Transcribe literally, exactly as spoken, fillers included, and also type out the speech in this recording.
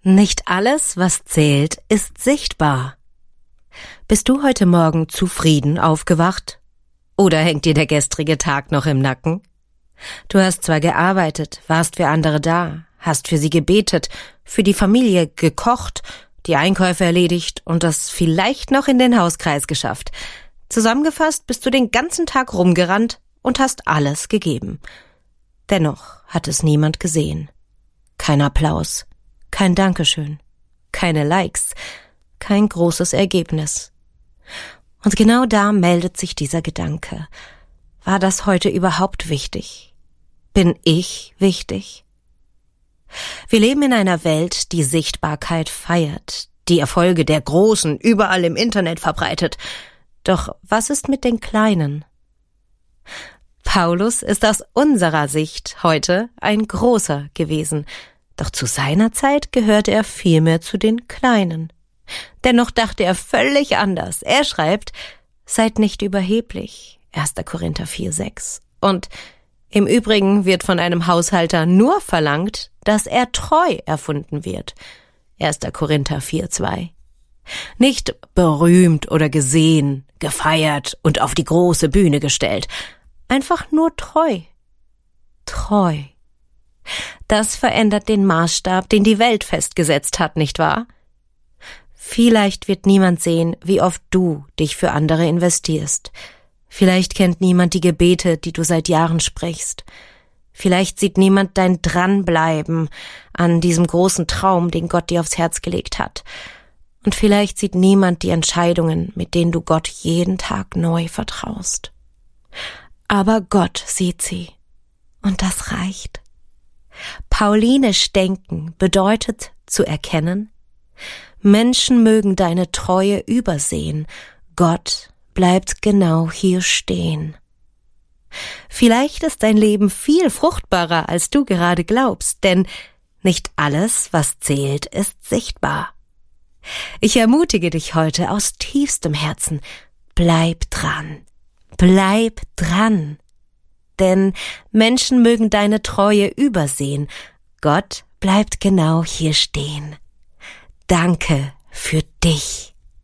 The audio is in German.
Nicht alles, was zählt, ist sichtbar. Bist du heute Morgen zufrieden aufgewacht? Oder hängt dir der gestrige Tag noch im Nacken? Du hast zwar gearbeitet, warst für andere da, hast für sie gebetet, für die Familie gekocht, die Einkäufe erledigt und das vielleicht noch in den Hauskreis geschafft. Zusammengefasst bist du den ganzen Tag rumgerannt und hast alles gegeben. Dennoch hat es niemand gesehen. Kein Applaus, kein Dankeschön, keine Likes, kein großes Ergebnis. Und genau da meldet sich dieser Gedanke. War das heute überhaupt wichtig? Bin ich wichtig? Wir leben in einer Welt, die Sichtbarkeit feiert, die Erfolge der Großen überall im Internet verbreitet. Doch was ist mit den Kleinen? Paulus ist aus unserer Sicht heute ein Großer gewesen, doch zu seiner Zeit gehörte er vielmehr zu den Kleinen. Dennoch dachte er völlig anders. Er schreibt, seid nicht überheblich, erster Korinther vier sechs. Und im Übrigen wird von einem Haushalter nur verlangt, dass er treu erfunden wird, erster Korinther vier zwei. Nicht berühmt oder gesehen, gefeiert und auf die große Bühne gestellt, einfach nur treu. Treu. Das verändert den Maßstab, den die Welt festgesetzt hat, nicht wahr? Vielleicht wird niemand sehen, wie oft du dich für andere investierst. Vielleicht kennt niemand die Gebete, die du seit Jahren sprichst. Vielleicht sieht niemand dein Dranbleiben an diesem großen Traum, den Gott dir aufs Herz gelegt hat. Und vielleicht sieht niemand die Entscheidungen, mit denen du Gott jeden Tag neu vertraust. Aber Gott sieht sie. Und das reicht. Paulinisch denken bedeutet zu erkennen, Menschen mögen deine Treue übersehen, Gott bleibt genau hier stehen. Vielleicht ist dein Leben viel fruchtbarer, als du gerade glaubst, denn nicht alles, was zählt, ist sichtbar. Ich ermutige dich heute aus tiefstem Herzen, bleib dran, bleib dran. Denn Menschen mögen deine Treue übersehen, Gott bleibt genau hier stehen. Danke für dich.